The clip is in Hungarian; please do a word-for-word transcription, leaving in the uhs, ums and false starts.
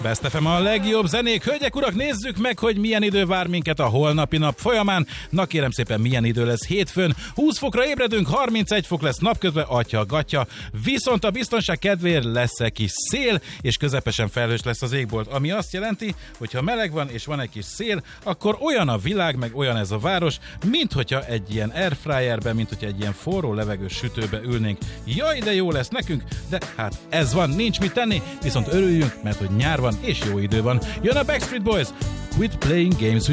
Best ef em a legjobb zenék. Hölgyek, urak, nézzük meg, hogy milyen idő vár minket a holnapi nap folyamán. Na kérem szépen, milyen idő lesz hétfőn. húsz fokra ébredünk, harmincegy fok lesz napközben, atya-gatya. Viszont a biztonság kedvéért lesz egy kis szél, és közepesen felhős lesz az égbolt. Ami azt jelenti, hogy ha meleg van, és van egy kis szél, akkor olyan a világ, meg olyan ez a város, mint hogyha egy ilyen airfryerbe, mint hogyha egy ilyen forró levegős sütőbe ülnénk. Jaj, de jó lesz nekünk, de hát ez van, nincs mit tenni, viszont örüljünk, mert hogy nyár van, és jó idő van. Jön a Backstreet Boys, Quit Playing Games with